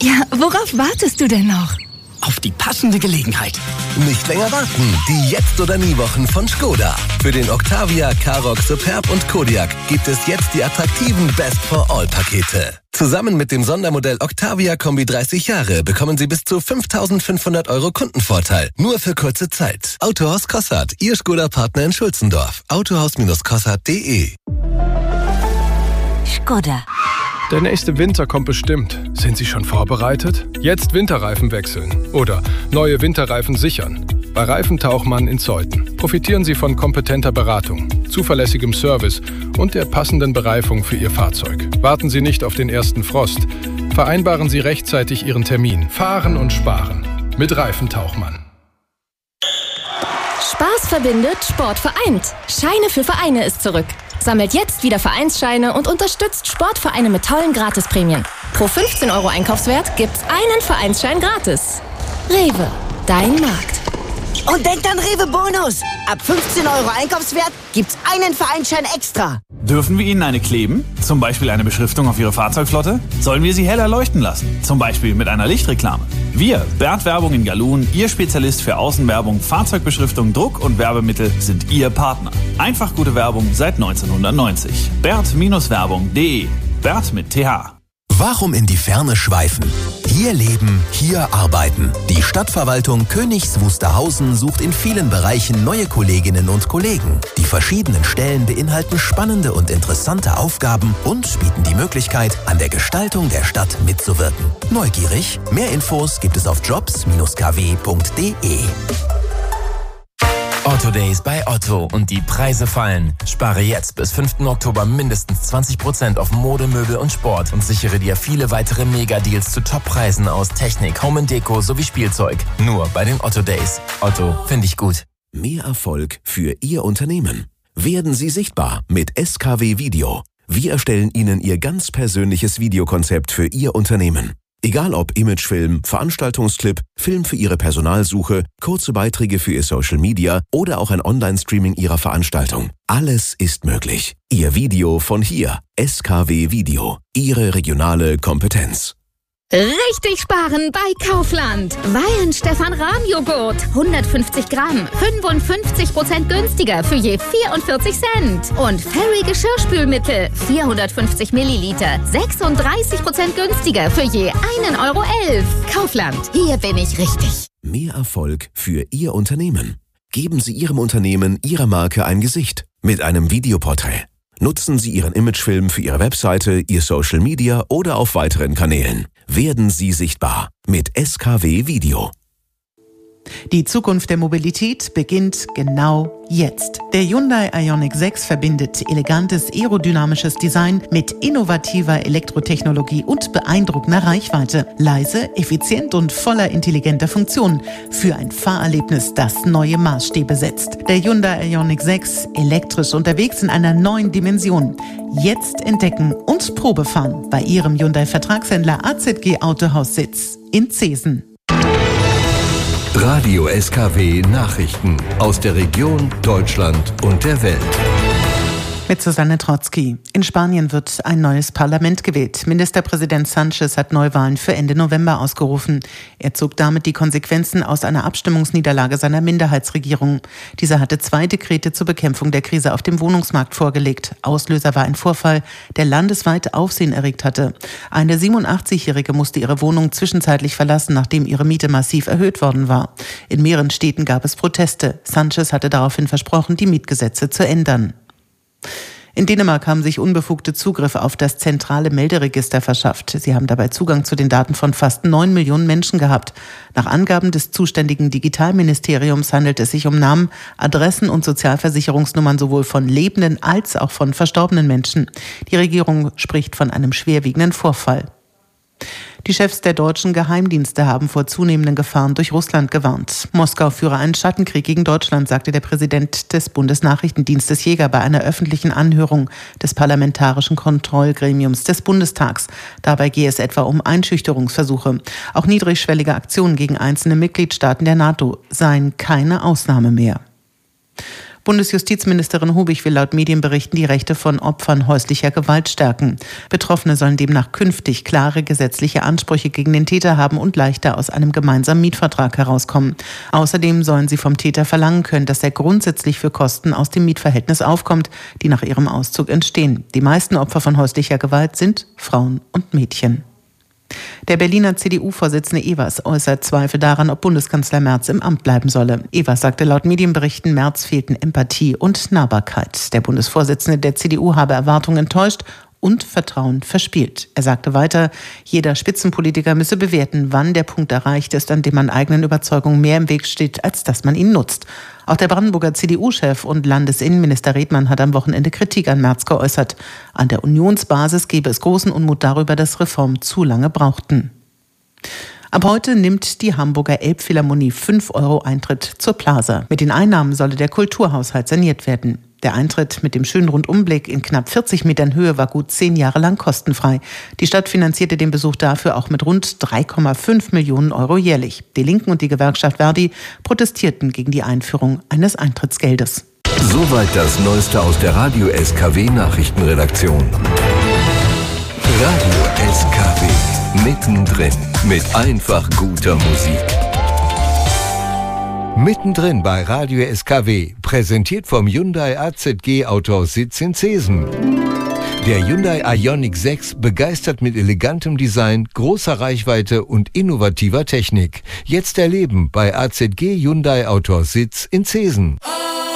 Ja, worauf wartest du denn noch? Auf die passende Gelegenheit. Nicht länger warten. Die Jetzt- oder Nie-Wochen von Škoda. Für den Octavia, Karoq, Superb und Kodiaq gibt es jetzt die attraktiven Best-for-All-Pakete. Zusammen mit dem Sondermodell Octavia Kombi 30 Jahre bekommen Sie bis zu 5.500 € Kundenvorteil. Nur für kurze Zeit. Autohaus Kossart, Ihr Škoda-Partner in Schulzendorf. Autohaus-kossart.de. Škoda. Der nächste Winter kommt bestimmt. Sind Sie schon vorbereitet? Jetzt Winterreifen wechseln oder neue Winterreifen sichern. Bei Reifentauchmann in Zeuthen profitieren Sie von kompetenter Beratung, zuverlässigem Service und der passenden Bereifung für Ihr Fahrzeug. Warten Sie nicht auf den ersten Frost. Vereinbaren Sie rechtzeitig Ihren Termin. Fahren und sparen. Mit Reifentauchmann. Spaß verbindet, Sport vereint. Scheine für Vereine ist zurück. Sammelt jetzt wieder Vereinsscheine und unterstützt Sportvereine mit tollen Gratisprämien. Pro 15 € Einkaufswert gibt's einen Vereinsschein gratis. Rewe, dein Markt. Und denkt an Rewe Bonus. Ab 15 € Einkaufswert gibt's einen Vereinsschein extra. Dürfen wir Ihnen eine kleben? Zum Beispiel eine Beschriftung auf Ihre Fahrzeugflotte? Sollen wir sie heller leuchten lassen? Zum Beispiel mit einer Lichtreklame? Wir, Bert Werbung in Galun, Ihr Spezialist für Außenwerbung, Fahrzeugbeschriftung, Druck und Werbemittel, sind Ihr Partner. Einfach gute Werbung seit 1990. Bert-Werbung.de. Bert mit TH. Warum in die Ferne schweifen? Hier leben, hier arbeiten. Die Stadtverwaltung Königs Wusterhausen sucht in vielen Bereichen neue Kolleginnen und Kollegen. Die verschiedenen Stellen beinhalten spannende und interessante Aufgaben und bieten die Möglichkeit, an der Gestaltung der Stadt mitzuwirken. Neugierig? Mehr Infos gibt es auf jobs-kw.de. Otto Days bei Otto und die Preise fallen. Spare jetzt bis 5. Oktober mindestens 20% auf Mode, Möbel und Sport und sichere dir viele weitere Mega-Deals zu Top-Preisen aus Technik, Home & Deko sowie Spielzeug. Nur bei den Otto Days. Otto, finde ich gut. Mehr Erfolg für Ihr Unternehmen. Werden Sie sichtbar mit SKW Video. Wir erstellen Ihnen Ihr ganz persönliches Videokonzept für Ihr Unternehmen. Egal ob Imagefilm, Veranstaltungsclip, Film für Ihre Personalsuche, kurze Beiträge für Ihr Social Media oder auch ein Online-Streaming Ihrer Veranstaltung. Alles ist möglich. Ihr Video von hier. SKW Video. Ihre regionale Kompetenz. Richtig sparen bei Kaufland. Weihenstephan-Rahm-Joghurt. 150 Gramm. 55% günstiger für je 44 Cent. Und Fairy Geschirrspülmittel. 450 Milliliter. 36% günstiger für je 1,11 €. Kaufland. Hier bin ich richtig. Mehr Erfolg für Ihr Unternehmen. Geben Sie Ihrem Unternehmen, Ihrer Marke ein Gesicht. Mit einem Videoporträt. Nutzen Sie Ihren Imagefilm für Ihre Webseite, Ihr Social Media oder auf weiteren Kanälen. Werden Sie sichtbar mit SKW Video. Die Zukunft der Mobilität beginnt genau jetzt. Der Hyundai Ioniq 6 verbindet elegantes aerodynamisches Design mit innovativer Elektrotechnologie und beeindruckender Reichweite. Leise, effizient und voller intelligenter Funktionen. Für ein Fahrerlebnis, das neue Maßstäbe setzt. Der Hyundai Ioniq 6, elektrisch unterwegs in einer neuen Dimension. Jetzt entdecken und Probefahren bei Ihrem Hyundai-Vertragshändler AZG Autohaus-Sitz in Zeesen. Radio SKW Nachrichten aus der Region, Deutschland und der Welt. Mit Susanne Trotzki. In Spanien wird ein neues Parlament gewählt. Ministerpräsident Sánchez hat Neuwahlen für Ende November ausgerufen. Er zog damit die Konsequenzen aus einer Abstimmungsniederlage seiner Minderheitsregierung. Dieser hatte 2 Dekrete zur Bekämpfung der Krise auf dem Wohnungsmarkt vorgelegt. Auslöser war ein Vorfall, der landesweit Aufsehen erregt hatte. Eine 87-Jährige musste ihre Wohnung zwischenzeitlich verlassen, nachdem ihre Miete massiv erhöht worden war. In mehreren Städten gab es Proteste. Sánchez hatte daraufhin versprochen, die Mietgesetze zu ändern. In Dänemark haben sich Unbefugte Zugriff auf das zentrale Melderegister verschafft. Sie haben dabei Zugang zu den Daten von fast 9 Millionen Menschen gehabt. Nach Angaben des zuständigen Digitalministeriums handelt es sich um Namen, Adressen und Sozialversicherungsnummern sowohl von lebenden als auch von verstorbenen Menschen. Die Regierung spricht von einem schwerwiegenden Vorfall. Die Chefs der deutschen Geheimdienste haben vor zunehmenden Gefahren durch Russland gewarnt. Moskau führe einen Schattenkrieg gegen Deutschland, sagte der Präsident des Bundesnachrichtendienstes Jäger bei einer öffentlichen Anhörung des Parlamentarischen Kontrollgremiums des Bundestags. Dabei gehe es etwa um Einschüchterungsversuche. Auch niedrigschwellige Aktionen gegen einzelne Mitgliedstaaten der NATO seien keine Ausnahme mehr. Bundesjustizministerin Hubig will laut Medienberichten die Rechte von Opfern häuslicher Gewalt stärken. Betroffene sollen demnach künftig klare gesetzliche Ansprüche gegen den Täter haben und leichter aus einem gemeinsamen Mietvertrag herauskommen. Außerdem sollen sie vom Täter verlangen können, dass er grundsätzlich für Kosten aus dem Mietverhältnis aufkommt, die nach ihrem Auszug entstehen. Die meisten Opfer von häuslicher Gewalt sind Frauen und Mädchen. Der Berliner CDU-Vorsitzende Evers äußert Zweifel daran, ob Bundeskanzler Merz im Amt bleiben solle. Evers sagte laut Medienberichten, Merz fehlten Empathie und Nahbarkeit. Der Bundesvorsitzende der CDU habe Erwartungen enttäuscht und Vertrauen verspielt. Er sagte weiter, jeder Spitzenpolitiker müsse bewerten, wann der Punkt erreicht ist, an dem man eigenen Überzeugungen mehr im Weg steht, als dass man ihn nutzt. Auch der Brandenburger CDU-Chef und Landesinnenminister Redmann hat am Wochenende Kritik an Merz geäußert. An der Unionsbasis gebe es großen Unmut darüber, dass Reformen zu lange brauchten. Ab heute nimmt die Hamburger Elbphilharmonie 5 € Eintritt zur Plaza. Mit den Einnahmen solle der Kulturhaushalt saniert werden. Der Eintritt mit dem schönen Rundumblick in knapp 40 Metern Höhe war gut 10 Jahre lang kostenfrei. Die Stadt finanzierte den Besuch dafür auch mit rund 3,5 Millionen € jährlich. Die Linken und die Gewerkschaft Verdi protestierten gegen die Einführung eines Eintrittsgeldes. Soweit das Neueste aus der Radio SKW Nachrichtenredaktion. Radio SKW. Mittendrin mit einfach guter Musik. Mittendrin bei Radio SKW, präsentiert vom Hyundai AZG Autohaus-Sitz in Zeesen. Der Hyundai Ioniq 6 begeistert mit elegantem Design, großer Reichweite und innovativer Technik. Jetzt erleben bei AZG Hyundai Autohaus-Sitz in Zeesen.